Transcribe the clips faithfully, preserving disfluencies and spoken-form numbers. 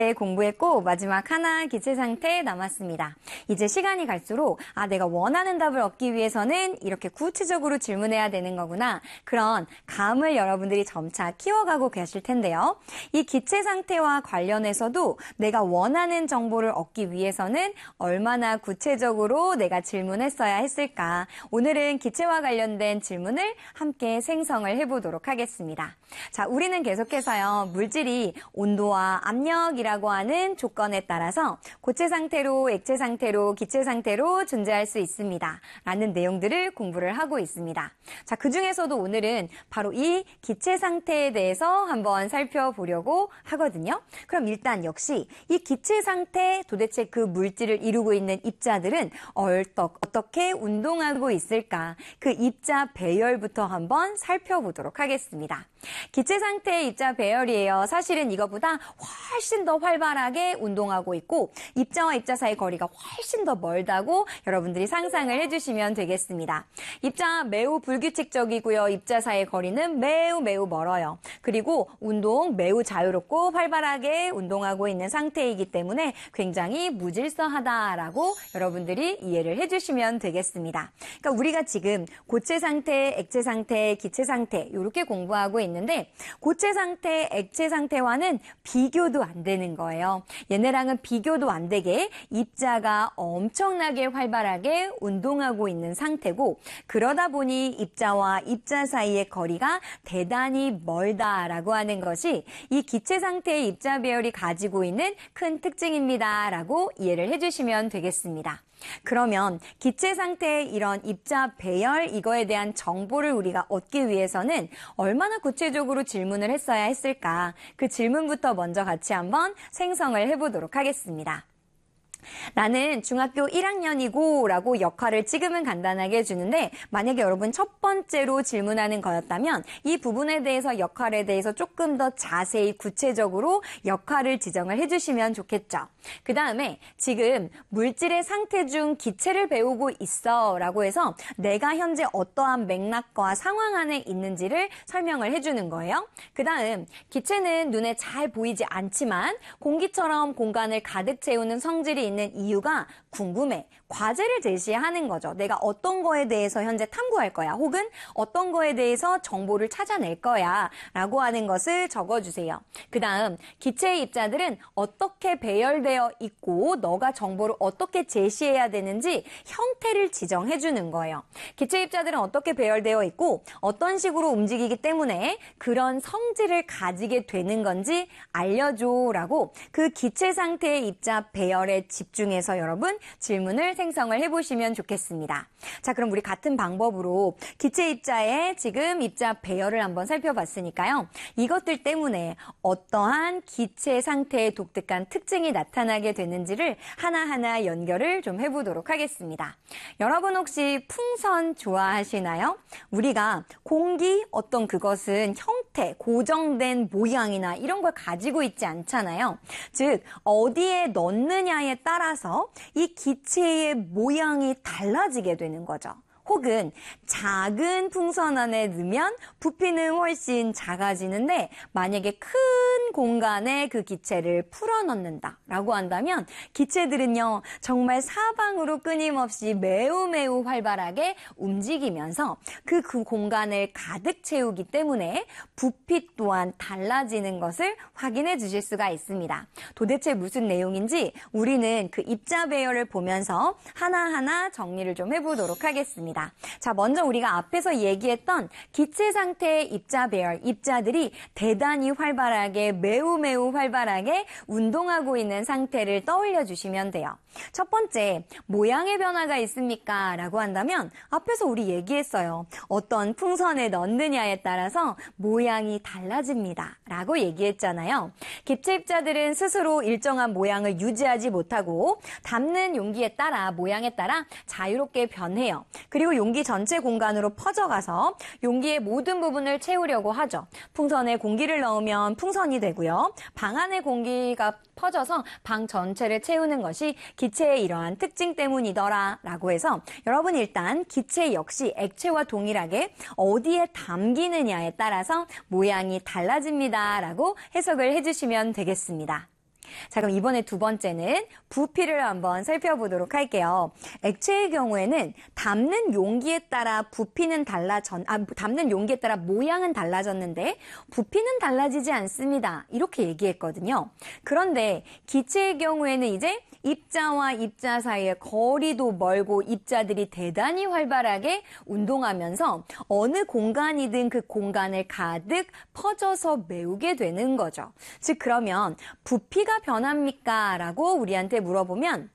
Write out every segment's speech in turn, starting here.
공부했고 마지막 하나 기체 상태 남았습니다. 이제 시간이 갈수록 아 내가 원하는 답을 얻기 위해서는 이렇게 구체적으로 질문해야 되는 거구나. 그런 감을 여러분들이 점차 키워가고 계실 텐데요. 이 기체 상태와 관련해서도 내가 원하는 정보를 얻기 위해서는 얼마나 구체적으로 내가 질문했어야 했을까. 오늘은 기체와 관련된 질문을 함께 생성을 해보도록 하겠습니다. 자, 우리는 계속해서요. 물질이 온도와 압력이라 라고 하는 조건에 따라서 고체 상태로, 액체 상태로, 기체 상태로 존재할 수 있습니다. 라는 내용들을 공부를 하고 있습니다. 자, 그 중에서도 오늘은 바로 이 기체 상태에 대해서 한번 살펴보려고 하거든요. 그럼 일단 역시 이 기체 상태 도대체 그 물질을 이루고 있는 입자들은 얼떡, 어떻게 운동하고 있을까? 그 입자 배열부터 한번 살펴보도록 하겠습니다. 기체 상태의 입자 배열이에요. 사실은 이거보다 훨씬 더 활발하게 운동하고 있고 입자와 입자 사이 거리가 훨씬 더 멀다고 여러분들이 상상을 해주시면 되겠습니다. 입자 매우 불규칙적이고요. 입자 사이의 거리는 매우 매우 멀어요. 그리고 운동 매우 자유롭고 활발하게 운동하고 있는 상태이기 때문에 굉장히 무질서하다라고 여러분들이 이해를 해주시면 되겠습니다. 그러니까 우리가 지금 고체 상태, 액체 상태, 기체 상태 이렇게 공부하고 있는데 고체 상태, 액체 상태와는 비교도 안 되는 거예요. 얘네랑은 비교도 안 되게 입자가 엄청나게 활발하게 운동하고 있는 상태고 그러다 보니 입자와 입자 사이의 거리가 대단히 멀다라고 하는 것이 이 기체 상태의 입자 배열이 가지고 있는 큰 특징입니다. 라고 이해를 해주시면 되겠습니다. 그러면 기체 상태의 이런 입자 배열 이거에 대한 정보를 우리가 얻기 위해서는 얼마나 구체적으로 질문을 했어야 했을까? 그 질문부터 먼저 같이 한번 생성을 해보도록 하겠습니다. 나는 중학교 일 학년이고 라고 역할을 지금은 간단하게 해주는데 만약에 여러분 첫 번째로 질문하는 거였다면 이 부분에 대해서 역할에 대해서 조금 더 자세히 구체적으로 역할을 지정을 해주시면 좋겠죠. 그 다음에 지금 물질의 상태 중 기체를 배우고 있어 라고 해서 내가 현재 어떠한 맥락과 상황 안에 있는지를 설명을 해주는 거예요. 그 다음 기체는 눈에 잘 보이지 않지만 공기처럼 공간을 가득 채우는 성질이 있는 이유가 궁금해. 과제를 제시하는 거죠. 내가 어떤 거에 대해서 현재 탐구할 거야. 혹은 어떤 거에 대해서 정보를 찾아낼 거야. 라고 하는 것을 적어주세요. 그 다음 기체의 입자들은 어떻게 배열되어 있고 너가 정보를 어떻게 제시해야 되는지 형태를 지정해 주는 거예요. 기체 입자들은 어떻게 배열되어 있고 어떤 식으로 움직이기 때문에 그런 성질을 가지게 되는 건지 알려줘. 라고 그 기체 상태의 입자 배열에 집중해서 여러분 질문을 생성을 해보시면 좋겠습니다. 자, 그럼 우리 같은 방법으로 기체 입자의 지금 입자 배열을 한번 살펴봤으니까요. 이것들 때문에 어떠한 기체 상태의 독특한 특징이 나타나게 되는지를 하나하나 연결을 좀 해보도록 하겠습니다. 여러분 혹시 풍선 좋아하시나요? 우리가 공기 어떤 그것은 형태, 고정된 모양이나 이런 걸 가지고 있지 않잖아요. 즉 어디에 넣느냐에 따라서 이 기체의 모양이 달라지게 되는 거죠. 혹은 작은 풍선 안에 넣으면 부피는 훨씬 작아지는데 만약에 큰 공간에 그 기체를 풀어넣는다라고 한다면 기체들은요 정말 사방으로 끊임없이 매우 매우 활발하게 움직이면서 그, 그 공간을 가득 채우기 때문에 부피 또한 달라지는 것을 확인해 주실 수가 있습니다. 도대체 무슨 내용인지 우리는 그 입자 배열을 보면서 하나하나 정리를 좀 해보도록 하겠습니다. 자, 먼저 우리가 앞에서 얘기했던 기체 상태의 입자 배열, 입자들이 대단히 활발하게 매우 매우 활발하게 운동하고 있는 상태를 떠올려 주시면 돼요. 첫 번째, 모양의 변화가 있습니까? 라고 한다면 앞에서 우리 얘기했어요. 어떤 풍선에 넣느냐에 따라서 모양이 달라집니다. 라고 얘기했잖아요. 기체 입자들은 스스로 일정한 모양을 유지하지 못하고 담는 용기에 따라 모양에 따라 자유롭게 변해요. 그리고 용기 전체 공간으로 퍼져가서 용기의 모든 부분을 채우려고 하죠. 풍선에 공기를 넣으면 풍선이 되고요. 방 안에 공기가 퍼져서 방 전체를 채우는 것이 기체의 이러한 특징 때문이더라 라고 해서 여러분 일단 기체 역시 액체와 동일하게 어디에 담기느냐에 따라서 모양이 달라집니다 라고 해석을 해주시면 되겠습니다. 자, 그럼 이번에 두 번째는 부피를 한번 살펴보도록 할게요. 액체의 경우에는 담는 용기에 따라 부피는 달라졌, 아, 담는 용기에 따라 모양은 달라졌는데 부피는 달라지지 않습니다. 이렇게 얘기했거든요. 그런데 기체의 경우에는 이제 입자와 입자 사이의 거리도 멀고 입자들이 대단히 활발하게 운동하면서 어느 공간이든 그 공간을 가득 퍼져서 메우게 되는 거죠. 즉 그러면 부피가 변합니까? 라고 우리한테 물어보면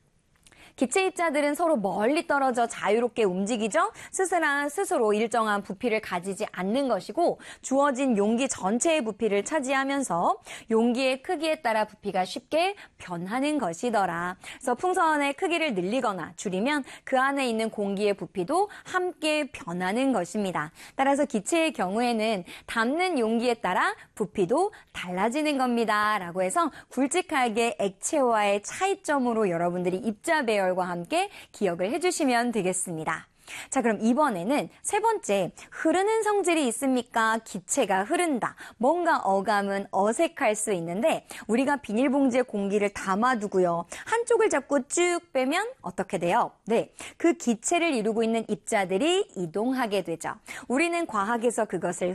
기체 입자들은 서로 멀리 떨어져 자유롭게 움직이죠. 스스로, 스스로 일정한 부피를 가지지 않는 것이고 주어진 용기 전체의 부피를 차지하면서 용기의 크기에 따라 부피가 쉽게 변하는 것이더라. 그래서 풍선의 크기를 늘리거나 줄이면 그 안에 있는 공기의 부피도 함께 변하는 것입니다. 따라서 기체의 경우에는 담는 용기에 따라 부피도 달라지는 겁니다. 라고 해서 굵직하게 액체와의 차이점으로 여러분들이 입자 배열 과 함께 기억을 해주시면 되겠습니다. 자, 그럼 이번에는 세 번째, 흐르는 성질이 있습니까? 기체가 흐른다. 뭔가 어감은 어색할 수 있는데 우리가 비닐봉지에 공기를 담아두고요. 한쪽을 잡고 쭉 빼면 어떻게 돼요? 네, 그 기체를 이루고 있는 입자들이 이동하게 되죠. 우리는 과학에서 그것을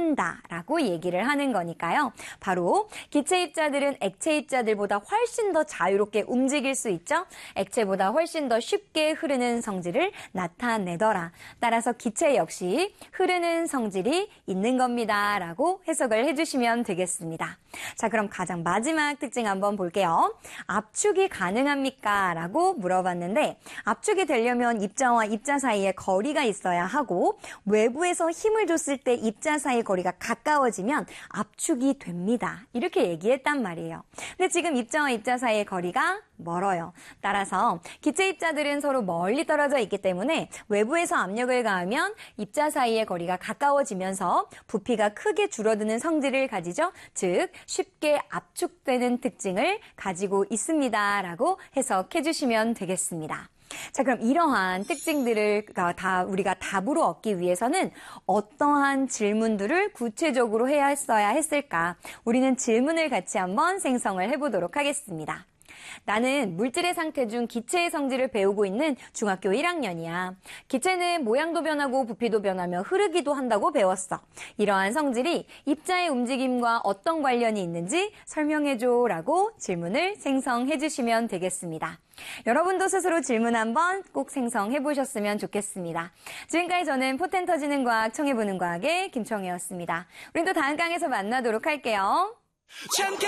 흐른다라고 얘기를 하는 거니까요. 바로 기체 입자들은 액체 입자들보다 훨씬 더 자유롭게 움직일 수 있죠. 액체보다 훨씬 더 쉽게 흐르는 성질을 나타내는 내더라. 따라서 기체 역시 흐르는 성질이 있는 겁니다. 라고 해석을 해주시면 되겠습니다. 자, 그럼 가장 마지막 특징 한번 볼게요. 압축이 가능합니까? 라고 물어봤는데 압축이 되려면 입자와 입자 사이에 거리가 있어야 하고 외부에서 힘을 줬을 때 입자 사이 거리가 가까워지면 압축이 됩니다. 이렇게 얘기했단 말이에요. 근데 지금 입자와 입자 사이의 거리가 멀어요. 따라서 기체 입자들은 서로 멀리 떨어져 있기 때문에 외부에서 압력을 가하면 입자 사이의 거리가 가까워지면서 부피가 크게 줄어드는 성질을 가지죠. 즉 쉽게 압축되는 특징을 가지고 있습니다. 라고 해석해 주시면 되겠습니다. 자, 그럼 이러한 특징들을 다 우리가 답으로 얻기 위해서는 어떠한 질문들을 구체적으로 해야 했어야 했을까? 우리는 질문을 같이 한번 생성을 해보도록 하겠습니다. 나는 물질의 상태 중 기체의 성질을 배우고 있는 중학교 일 학년이야. 기체는 모양도 변하고 부피도 변하며 흐르기도 한다고 배웠어. 이러한 성질이 입자의 움직임과 어떤 관련이 있는지 설명해줘 라고 질문을 생성해 주시면 되겠습니다. 여러분도 스스로 질문 한번 꼭 생성해 보셨으면 좋겠습니다. 지금까지 저는 포텐 터지는 과학, 청해보는 과학의 김청혜였습니다. 우린 또 다음 강에서 만나도록 할게요.